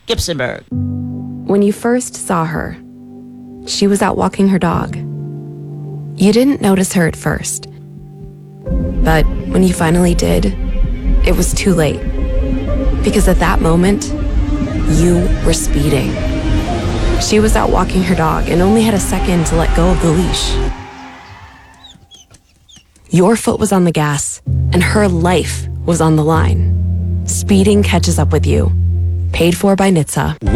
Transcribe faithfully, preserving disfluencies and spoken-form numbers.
Gibsonburg. When you first saw her, she was out walking her dog. You didn't notice her at first. But when you finally did, it was too late. Because at that moment, you were speeding. She was out walking her dog and only had a second to let go of the leash. Your foot was on the gas, and her life was on the line. Speeding catches up with you. Paid for by N H T S A.